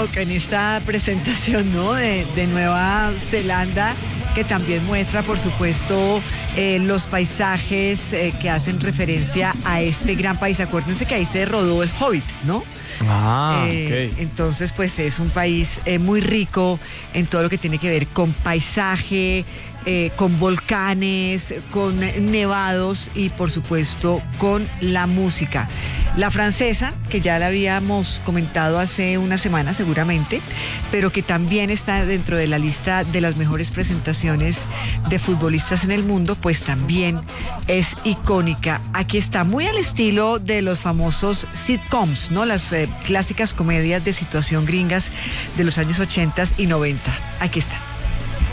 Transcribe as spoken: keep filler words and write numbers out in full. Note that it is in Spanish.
Rock en esta presentación, ¿no? De, de Nueva Zelanda, que también muestra, por supuesto, eh, los paisajes eh, que hacen referencia a este gran país. Acuérdense que ahí se rodó el Hobbit, ¿no? Ah, eh, ok. Entonces, pues es un país eh, muy rico en todo lo que tiene que ver con paisaje, eh, con volcanes, con nevados y, por supuesto, con la música. La francesa, que ya la habíamos comentado hace una semana seguramente, pero que también está dentro de la lista de las mejores presentaciones de futbolistas en el mundo, pues también es icónica. Aquí está, muy al estilo de los famosos sitcoms, ¿no? Las eh, clásicas comedias de situación gringas de los años ochenta y noventa. Aquí está.